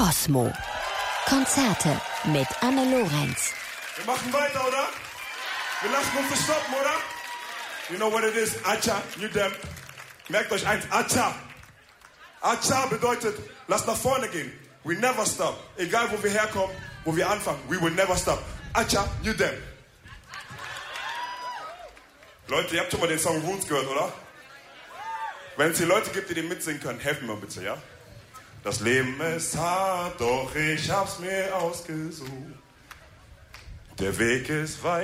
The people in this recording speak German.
Kosmo. Konzerte mit Anne Lorenz. Wir machen weiter, oder? Wir lassen uns nicht stoppen, oder? You know what it is? Acha, you them. Merkt euch eins, Acha. Acha bedeutet, lasst nach vorne gehen. We never stop. Egal, wo wir herkommen, wo wir anfangen. We will never stop. Acha, you them. Leute, ihr habt schon mal den Song Roots gehört, oder? Wenn es hier Leute gibt, die den mitsingen können, helfen mir bitte, ja? Das Leben ist hart, doch ich hab's mir ausgesucht. Der Weg ist weit.